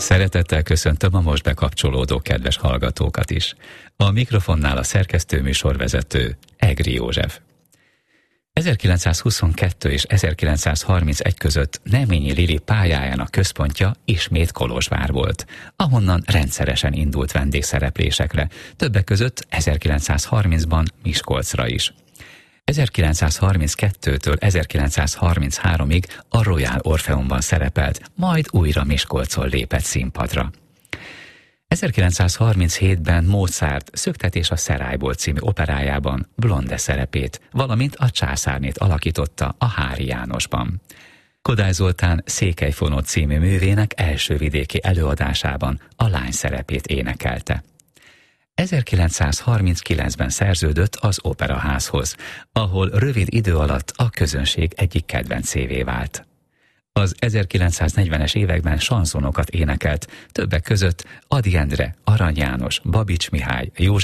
Szeretettel köszöntöm a most bekapcsolódó kedves hallgatókat is. A mikrofonnál a szerkesztő műsorvezető Egri József. 1922 és 1931 között Neményi Lili pályájának központja ismét Kolozsvár volt, ahonnan rendszeresen indult vendégszereplésekre, többek között 1930-ban Miskolcra is. 1932-től 1933-ig a Royal Orpheumban szerepelt, majd újra Miskolcon lépett színpadra. 1937-ben Mozart Szöktetés a Szerályból című operájában Blonde szerepét, valamint a Császárnét alakította a Háry Jánosban. Kodály Zoltán Székelyfonó című művének első vidéki előadásában a lány szerepét énekelte. 1939-ben szerződött az Operaházhoz, ahol rövid idő alatt a közönség egyik kedvencévé vált. Az 1940-es években sanzonokat énekelt, többek között Ady Endre, Arany János, Babics Mihály, József